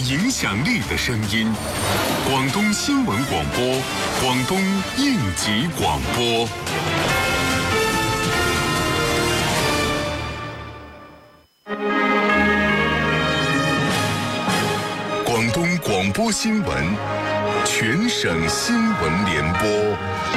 影响力的声音。广东新闻广播，广东应急广播。广东广播新闻，全省新闻联播。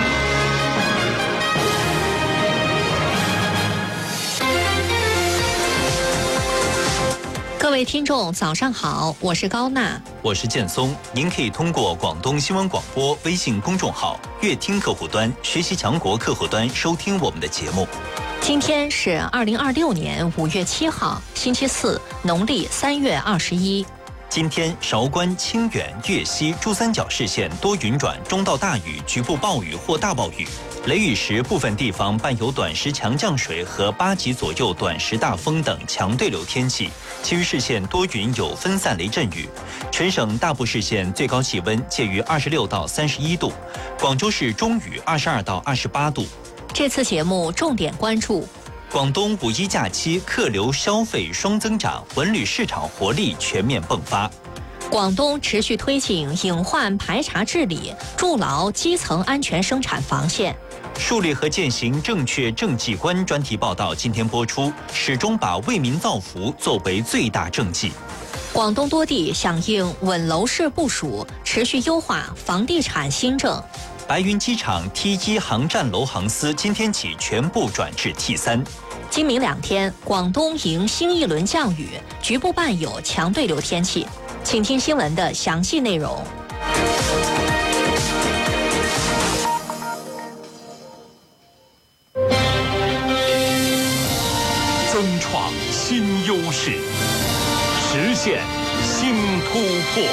各位听众，早上好，我是高娜， 我是建松。您可以通过广东新闻广播微信公众号、乐听客户端、学习强国客户端收听我们的节目。 今天是2026年5月7号，星期四，农历3月21。 今天韶关、清远、粤西、珠三角市县多云转中到大雨，局部暴雨或大暴雨。雷雨时，部分地方伴有短时强降水和8级左右短时大风等强对流天气，其余市县多云有分散雷阵雨。全省大部市县最高气温介于26到31度，广州市中雨22到28度。 这次节目重点关注： 广东五一假期客流消费双增长，文旅市场活力全面迸发。 广东持续推进隐患排查治理，筑牢基层安全生产防线。 树立和践行正确政绩观专题报道今天播出，始终把为民造福作为最大政绩。 广东多地响应稳楼市部署，持续优化房地产新政。 白云机场 T1 航站楼航司今天起全部转至 T3。 今明2天，广东迎新一轮降雨，局部伴有强对流天气。请听新闻的详细内容。 增创新优势，实现新突破。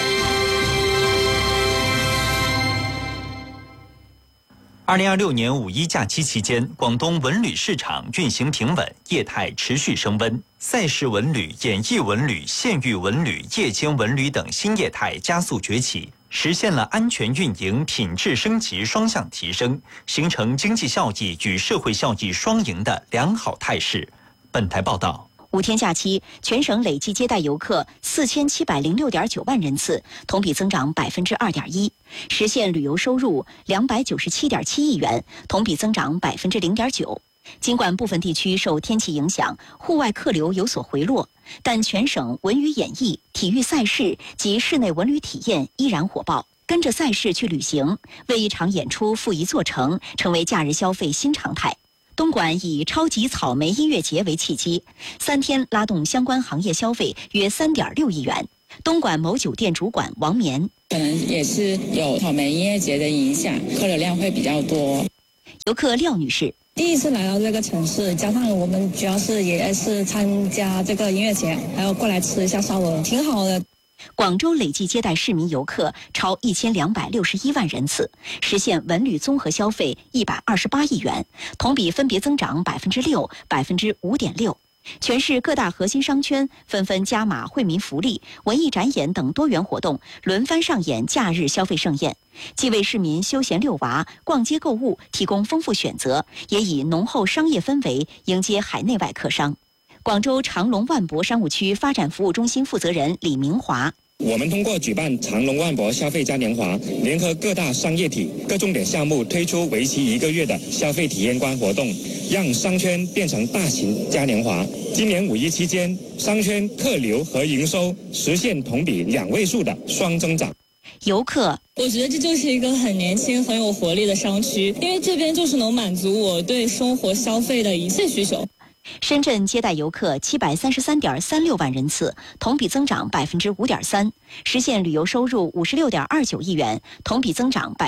2026年五一假期期间，广东文旅市场运行平稳，业态持续升温。赛事文旅、演艺文旅、县域文旅、夜间文旅等新业态加速崛起，实现了安全运营、品质升级双向提升，形成经济效益与社会效益双赢的良好态势。本台报道。 5天假期，全省累计接待游客4706.9万人次，同比增长2.1%，实现旅游收入297.7亿元，同比增长0.9%。尽管部分地区受天气影响，户外客流有所回落，但全省文娱演艺、体育赛事及室内文旅体验依然火爆。跟着赛事去旅行，为一场演出负一座城，成为假日消费新常态。东莞以超级草莓音乐节为契机，3天拉动相关行业消费约3.6亿元。东莞某酒店主管王棉， 可能也是有草莓音乐节的影响，客流量会比较多。 游客廖女士， 第一次来到这个城市，加上我们主要是也是参加这个音乐节，还要过来吃一下烧鹅，挺好的。 广州累计接待市民游客超1261万人次，实现文旅综合消费128亿元，同比分别增长6%、5.6%。全市各大核心商圈纷纷加码惠民福利、文艺展演等多元活动，轮番上演假日消费盛宴，既为市民休闲遛娃、逛街购物提供丰富选择，也以浓厚商业氛围迎接海内外客商。广州长隆万博商务区发展服务中心负责人李明华， 我们通过举办长隆万博消费嘉年华，联合各大商业体、各重点项目，推出为期1个月的消费体验观活动，让商圈变成大型嘉年华。今年5一期间，商圈客流和营收实现同比2位数的双增长。 游客， 我觉得这就是一个很年轻、很有活力的商区，因为这边就是能满足我对生活消费的一切需求。 深圳接待游客733.36万人次，同比增长5.3%，实现旅游收入56.29亿元，同比增长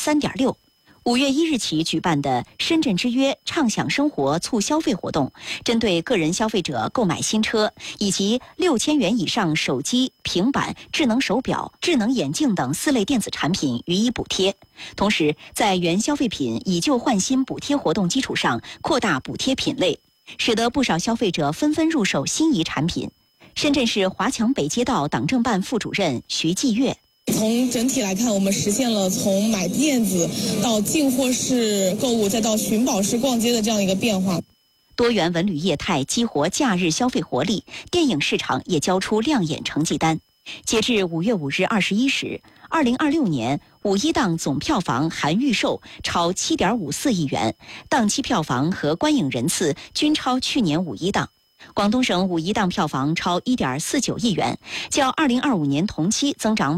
3.6%。5月1日起举办的深圳之约畅享生活促消费活动，针对个人消费者购买新车以及6000元以上手机、平板、智能手表、智能眼镜等4类电子产品予以补贴，同时在原消费品以旧换新补贴活动基础上扩大补贴品类，使得不少消费者纷纷入手心仪产品。深圳市华强北街道党政办副主任徐继月， 从整体来看，我们实现了从买电子到进货式购物，再到寻宝式逛街的这样一个变化。 多元文旅业态激活假日消费活力，电影市场也交出亮眼成绩单。 截至5月5日21时，2026年五一档总票房含预售超7.54亿元，档期票房和观影人次均超去年五一档。广东省五一档票房超1.49亿元，较2025年同期增长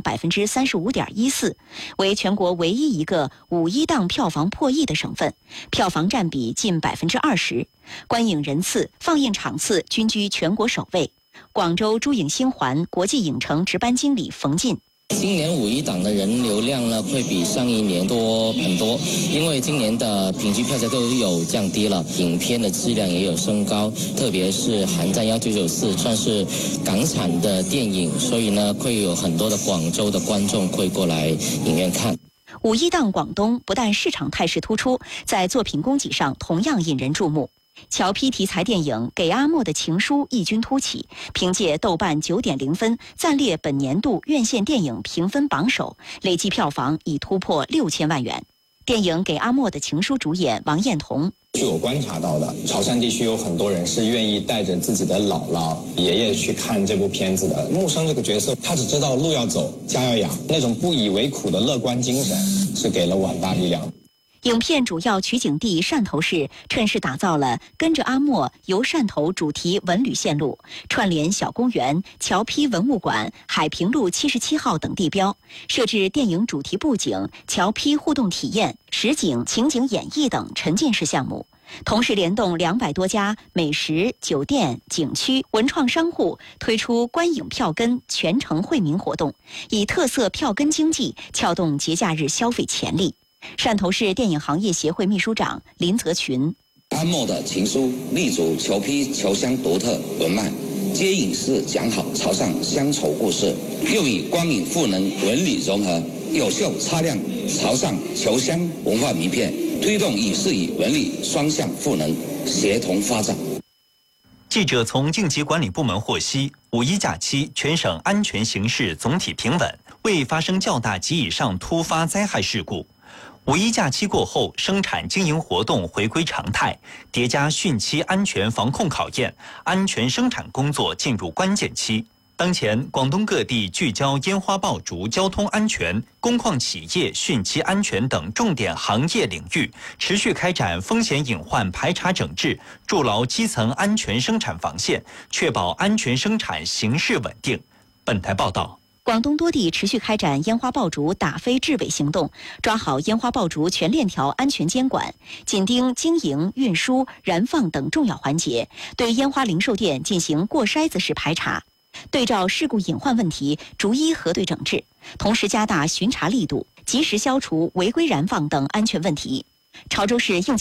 35.14%，为全国唯一一个五一档票房破亿的省份，票房占比近20%，观影人次、放映场次均居全国首位。广州珠影星环国际影城值班经理冯进。 今年五一档的人流量呢，会比上一年多很多，因为今年的平均票价都有降低了，影片的质量也有升高，特别是《寒战1994》算是港产的电影，所以呢，会有很多的广州的观众会过来影院看。 五一档广东不但市场态势突出，在作品供给上同样引人注目。乔奚题材电影《给阿莫的情书》异军突起，凭借豆瓣9.0分暂列本年度院线电影评分榜首，累计票房已突破6000万元。电影《给阿莫的情书》主演王艳彤。 据我观察到的，潮汕地区有很多人是愿意带着自己的姥姥、爷爷去看这部片子的。木生这个角色，他只知道路要走，家要养，那种不以为苦的乐观精神，是给了我很大力量。 影片主要取景地汕头市，趁势打造了跟着阿莫游汕头主题文旅线路，串联小公园、乔埤文物馆、海平路77号等地标，设置电影主题布景、乔埤互动体验、实景情景演绎等沉浸式项目。同时联动200多家美食、酒店、景区、文创商户，推出观影票根全程惠民活动，以特色票根经济撬动节假日消费潜力。汕头市电影行业协会秘书长林泽群。 阿莫的情书立足侨埤侨乡独特文脉，接影视讲好潮汕乡愁故事，又与光影赋能文旅融合，有效擦亮潮汕侨乡文化名片，推动影视与文旅双向赋能，协同发展。 记者从应急管理部门获悉，五一假期全省安全形势总体平稳，未发生较大及以上突发灾害事故。五一假期过后，生产经营活动回归常态，叠加汛期安全防控考验，安全生产工作进入关键期。当前，广东各地聚焦烟花爆竹、交通安全、工矿企业汛期安全等重点行业领域，持续开展风险隐患排查整治，筑牢基层安全生产防线，确保安全生产形势稳定。本台报道。 广东多地持续开展烟花爆竹打非治伪行动，抓好烟花爆竹全链条安全监管，紧盯经营、运输、燃放等重要环节，对烟花零售店进行过筛子式排查，对照事故隐患问题逐一核对整治，同时加大巡查力度，及时消除违规燃放等安全问题。潮州市应